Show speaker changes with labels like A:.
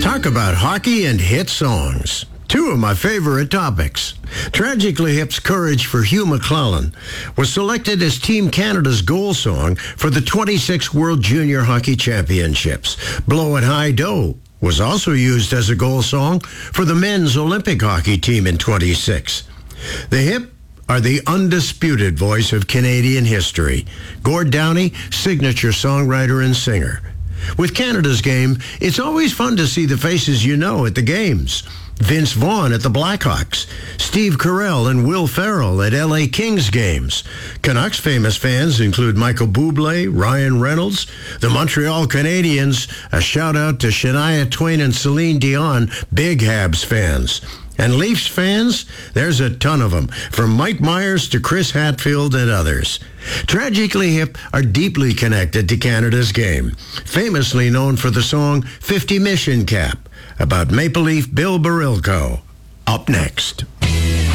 A: Talk about hockey and hit songs. Two of my favorite topics. Tragically Hip's Courage for Hugh McClellan was selected as Team Canada's goal song for the 26 World Junior Hockey Championships. Blow It High Dough was also used as a goal song for the men's Olympic hockey team in 26. The Hip are the undisputed voice of Canadian history. Gord Downie, signature songwriter and singer. With Canada's game, it's always fun to see the faces you know at the games. Vince Vaughn at the Blackhawks, Steve Carell and Will Ferrell at LA Kings games. Canucks famous fans include Michael Bublé, Ryan Reynolds, the Montreal Canadiens, a shout out to Shania Twain and Celine Dion, big Habs fans. And Leafs fans, there's a ton of them, from Mike Myers to Chris Hatfield and others. Tragically Hip are deeply connected to Canada's game, famously known for the song 50 Mission Cap, about Maple Leaf Bill Barilko. Up next.